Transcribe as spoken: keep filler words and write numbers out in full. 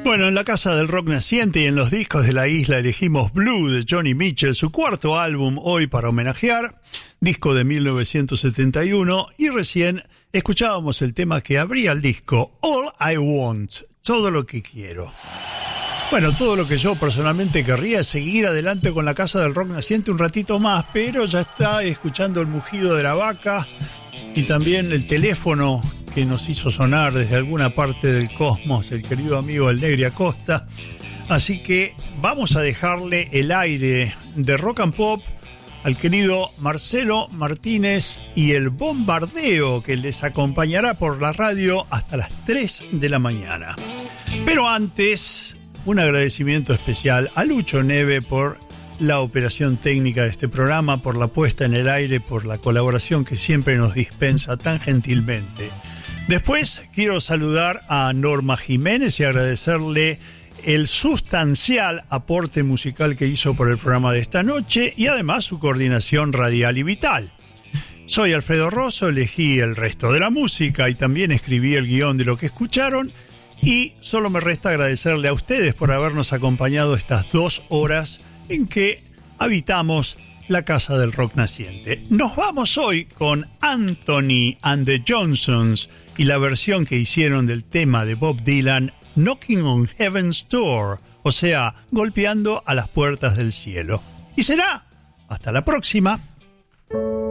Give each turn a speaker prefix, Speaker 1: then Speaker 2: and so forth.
Speaker 1: Bueno, en la Casa del Rock Naciente y en los discos de la isla elegimos Blue de Johnny Mitchell, su cuarto álbum hoy para homenajear, disco de mil novecientos setenta y uno, y recién escuchábamos el tema que abría el disco, All I Want, todo lo que quiero. Bueno, todo lo que yo personalmente querría es seguir adelante con la Casa del Rock Naciente un ratito más, pero ya está escuchando el mugido de la vaca y también el teléfono que nos hizo sonar desde alguna parte del cosmos, el querido amigo El Negri Acosta. Así que vamos a dejarle el aire de rock and pop al querido Marcelo Martínez y el bombardeo que les acompañará por la radio hasta las tres de la mañana. Pero antes, un agradecimiento especial a Lucho Neve por la operación técnica de este programa, por la puesta en el aire, por la colaboración que siempre nos dispensa tan gentilmente. Después quiero saludar a Norma Jiménez y agradecerle el sustancial aporte musical que hizo por el programa de esta noche y además su coordinación radial y vital. Soy Alfredo Rosso, elegí el resto de la música y también escribí el guión de lo que escucharon y solo me resta agradecerle a ustedes por habernos acompañado estas dos horas en que habitamos la Casa del Rock Naciente. Nos vamos hoy con Anthony and the Johnsons y la versión que hicieron del tema de Bob Dylan, Knocking on Heaven's Door, o sea, golpeando a las puertas del cielo. Y será hasta la próxima.